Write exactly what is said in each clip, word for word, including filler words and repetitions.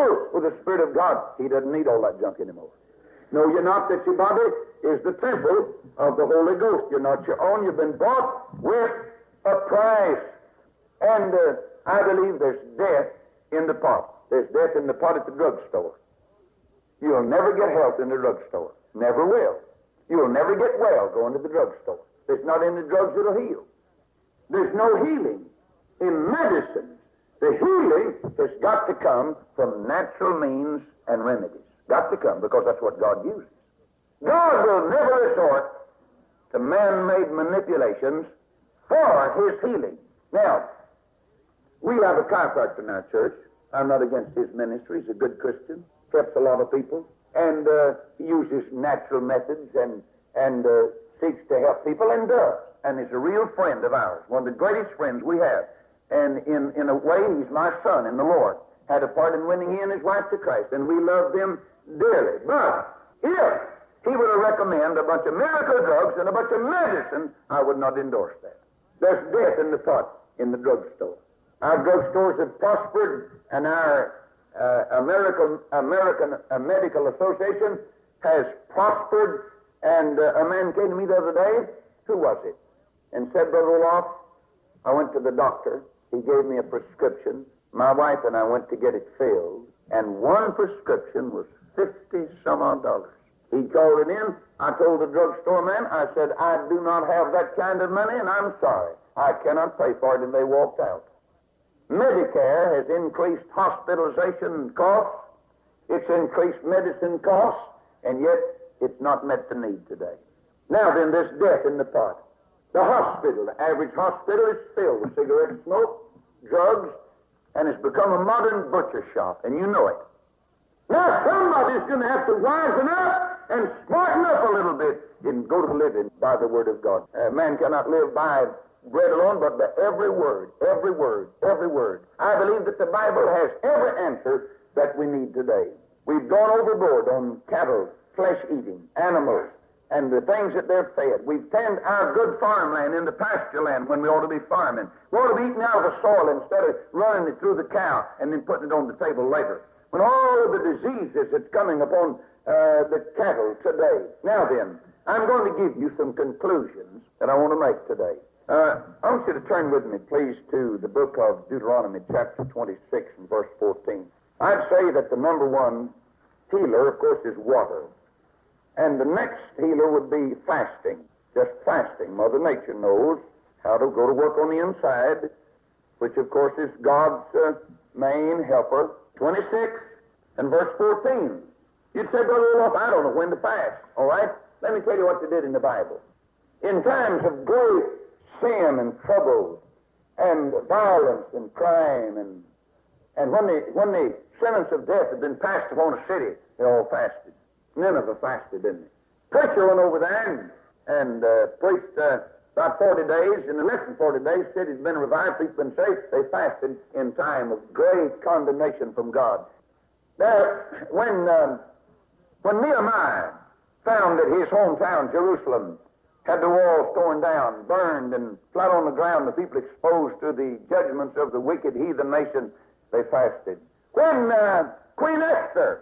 filled with the Spirit of God, he doesn't need all that junk anymore. Know ye not that your body is the temple of the Holy Ghost? You're not your own. You've been bought with a price. And uh, I believe there's death in the pot. There's death in the pot at the drugstore. You'll never get health in the drugstore. Never will. You'll never get well going to the drugstore. There's not any drugs that'll heal. There's no healing in medicine. The healing has got to come from natural means and remedies. Got to come, because that's what God uses. God will never resort to man-made manipulations for his healing. Now, we have a chiropractor in our church. I'm not against his ministry. He's a good Christian. Helps a lot of people. And uh, he uses natural methods and, and uh, seeks to help people, and does. And is a real friend of ours. One of the greatest friends we have. And in, in a way, he's my son in the Lord. Had a part in winning he and his wife to Christ. And we love them dearly. But if he were to recommend a bunch of miracle drugs and a bunch of medicine, I would not endorse that. There's death in the pot in the drugstore. Our drugstores have prospered, and our uh, American American uh, Medical Association has prospered. And uh, a man came to me the other day. Who was it? And said, Brother Roloff, I went to the doctor. He gave me a prescription. My wife and I went to get it filled, and one prescription was fifty some odd dollars. He called it in. I told the drugstore man, I said, I do not have that kind of money, and I'm sorry. I cannot pay for it, and they walked out. Medicare has increased hospitalization costs. It's increased medicine costs, and yet it's not met the need today. Now then, there's death in the pot. The hospital, the average hospital, is filled with cigarette smoke, drugs, and it's become a modern butcher shop, and you know it. Now somebody's going to have to wisen up and smarten up a little bit and go to living by the Word of God. Uh, man cannot live by bread alone, but by every word, every word, every word. I believe that the Bible has every answer that we need today. We've gone overboard on cattle, flesh-eating, animals, and the things that they're fed. We've turned our good farmland into pasture land when we ought to be farming. We ought to be eating out of the soil instead of running it through the cow and then putting it on the table later. When all of the diseases that's coming upon uh, the cattle today. Now then, I'm going to give you some conclusions that I want to make today. Uh, I want you to turn with me, please, to the book of Deuteronomy, chapter twenty-six, and verse fourteen. I'd say that the number one healer, of course, is water. And the next healer would be fasting, just fasting. Mother Nature knows how to go to work on the inside, which, of course, is God's uh, main helper. twenty-six and verse fourteen. You'd say, Brother Roloff, I don't know when to fast. All right? Let me tell you what they did in the Bible. In times of great sin and trouble and violence and crime, and and when the, when the sentence of death had been passed upon a city, they all fasted. Nineveh fasted, didn't they? Preacher went over there and, and uh, preached uh, about forty days. In less than forty days, city's been revived, people been saved. They fasted in time of great condemnation from God. Now, when, um, when Nehemiah found that his hometown, Jerusalem, had the walls torn down, burned, and flat on the ground, the people exposed to the judgments of the wicked heathen nation, they fasted. When uh, Queen Esther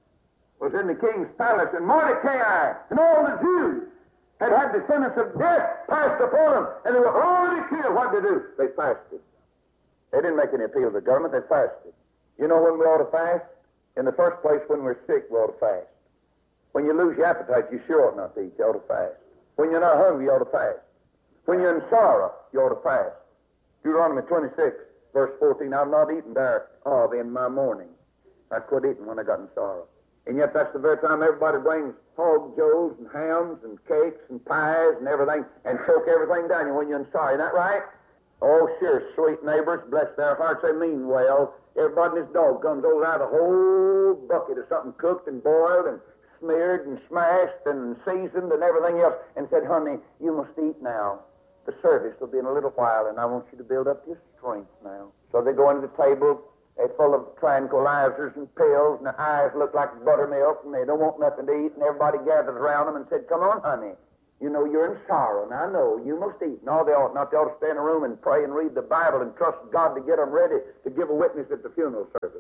was in the king's palace, and Mordecai and all the Jews had had the sentence of death passed upon them, and they were already killed, what did they do? They fasted. They didn't make any appeal to the government, they fasted. You know when we ought to fast? In the first place, when we're sick, we ought to fast. When you lose your appetite, you sure ought not to eat, you ought to fast. When you're not hungry, you ought to fast. When you're in sorrow, you ought to fast. Deuteronomy twenty-six, verse fourteen, I've not eaten thereof in my mourning. I quit eating when I got in sorrow. And yet that's the very time everybody brings hog joes and hams and cakes and pies and everything and choke everything down you when you're in sorrow. Isn't that right? Oh, sure, sweet neighbors, bless their hearts, they mean well. Everybody and his dog comes over out a whole bucket of something cooked and boiled and smeared and smashed and seasoned and everything else, and said, honey, you must eat now. The service will be in a little while, and I want you to build up your strength now. So they go into the table, they're full of tranquilizers and pills, and their eyes look like buttermilk, and they don't want nothing to eat, and everybody gathered around them and said, come on, honey. You know you're in sorrow, and I know you must eat. No, they ought not. They ought to stay in a room and pray and read the Bible and trust God to get them ready to give a witness at the funeral service.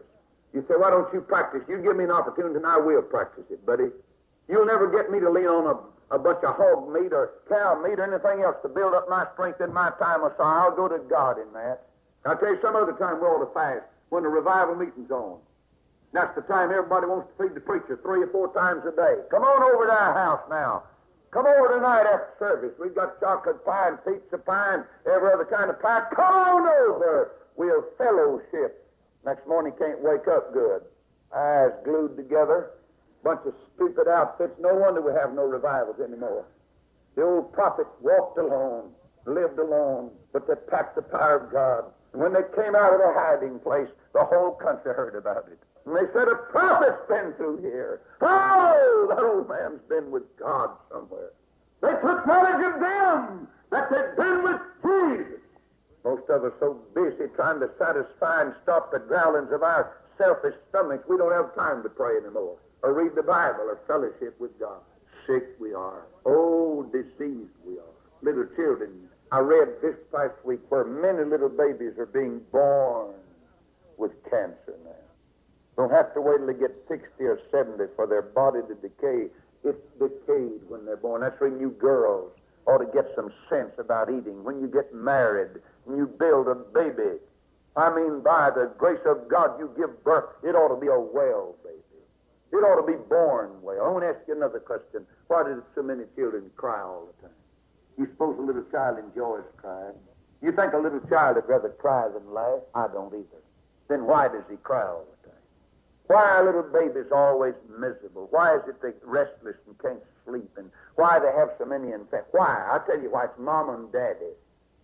You say, why don't you practice? You give me an opportunity and I will practice it, buddy. You'll never get me to lean on a, a bunch of hog meat or cow meat or anything else to build up my strength in my time of sorrow. I'll go to God in that. I'll tell you some other time we ought to fast, when the revival meeting's on. That's the time everybody wants to feed the preacher three or four times a day. Come on over to our house now. Come over tonight after service. We've got chocolate pie and pizza pie and every other kind of pie. Come on over. We'll fellowship. Next morning can't wake up good. Eyes glued together. Bunch of stupid outfits. No wonder we have no revivals anymore. The old prophets walked alone, lived alone, but they packed the power of God. And when they came out of their hiding place, the whole country heard about it. And they said, a prophet's been through here. Oh, that old man's been with God somewhere. They took knowledge of them, that they'd been with Jesus. Most of us so busy trying to satisfy and stop the growlings of our selfish stomachs, we don't have time to pray anymore, or read the Bible, or fellowship with God. Sick we are. Oh, diseased we are. Little children. I read this past week where many little babies are being born with cancer now. Don't have to wait till they get sixty or seventy for their body to decay. It's decayed when they're born. That's when you girls ought to get some sense about eating. When you get married and you build a baby, I mean, by the grace of God, you give birth, it ought to be a well baby. It ought to be born well. I want to ask you another question. Why did so many children cry all the time? You suppose a little child enjoys crying? You think a little child would rather cry than laugh? I don't either. Then why does he cry all the time? Why are little babies always miserable? Why is it they're restless and can't sleep? And why they have so many infections? Why? I'll tell you why. It's mom and daddy.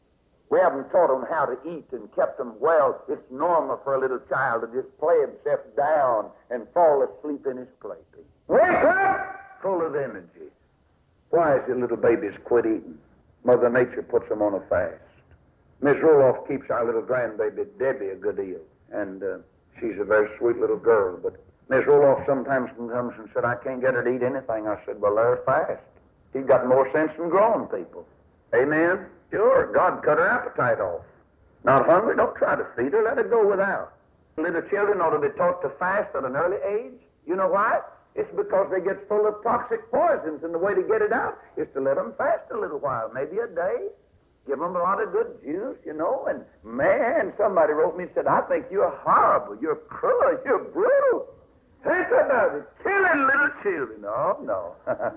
We haven't taught them how to eat and kept them well. It's normal for a little child to just play himself down and fall asleep in his playpen. Wake up! Full of energy. Why is your little babies quit eating? Mother Nature puts them on a fast. Miss Roloff keeps our little grandbaby Debbie a good deal. And uh, she's a very sweet little girl. But Miss Roloff sometimes comes and said, I can't get her to eat anything. I said, well, let her fast. She's got more sense than grown people. Amen? Sure, God cut her appetite off. Not hungry, don't try to feed her. Let her go without. Little children ought to be taught to fast at an early age. You know why? It's because they get full of toxic poisons, and the way to get it out is to let them fast a little while, maybe a day. Give them a lot of good juice, you know. And, man, somebody wrote me and said, I think you're horrible, you're cruel, you're brutal. Think about it, killing little children. Oh, no.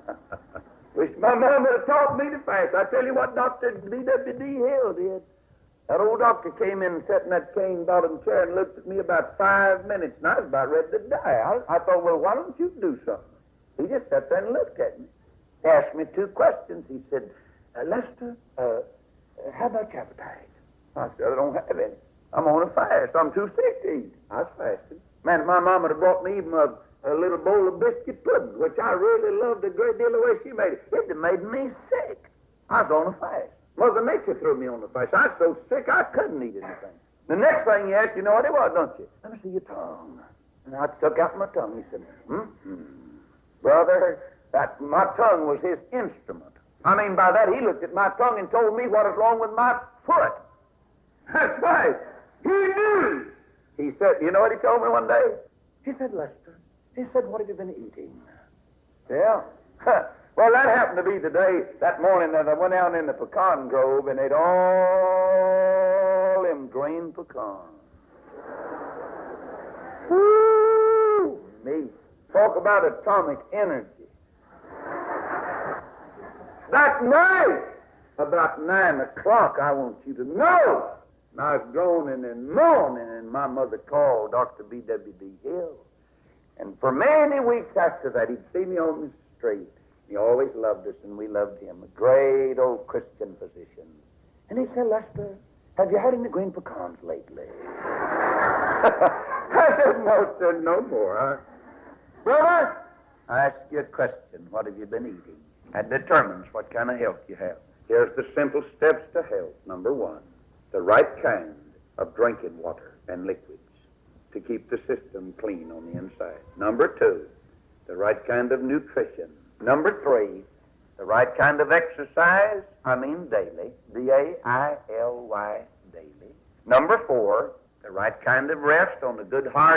Wish my mom would have taught me to fast. I tell you what Doctor B W D Hill did. That old doctor came in and sat in that cane-bottomed chair and looked at me about five minutes, and I was about ready to die. I, I thought, well, why don't you do something? He just sat there and looked at me. He asked me two questions. He said, uh, Lester, uh, how much appetite? I said, I don't have any. I'm on a fast. I'm too sick to eat. I was fasting. Man, my mama would have brought me even a, a little bowl of biscuit pudding, which I really loved a great deal the way she made it. It would have made me sick. I was on a fast. Mother Nature threw me on the fast. I was so sick I couldn't eat anything. The next thing you ask, you know what it was, don't you? Let me see your tongue. And I took out my tongue. He said, mm-hmm. Brother, that my tongue was his instrument. I mean, by that, he looked at my tongue and told me what was wrong with my foot. That's right. He knew. He said, you know what he told me one day? He said, Lester, he said, what have you been eating? Yeah. Well, that happened to be the day, that morning that I went out in the pecan grove and ate all them green pecans. Woo! Me. Talk about atomic energy. That night, about nine o'clock, I want you to know, and I was groaning and moaning, and my mother called Doctor B W D Hill. And for many weeks after that, he'd see me on the street. He always loved us, and we loved him. A great old Christian physician. And he said, Lester, have you had any green pecans lately? I said, no, sir, no more. Huh? Brother, I ask you a question. What have you been eating? That determines what kind of health you have. Here's the simple steps to health. Number one, the right kind of drinking water and liquids to keep the system clean on the inside. Number two, the right kind of nutrition. Number three, the right kind of exercise, I mean daily, D A I L Y, daily. Number four, the right kind of rest on a good hard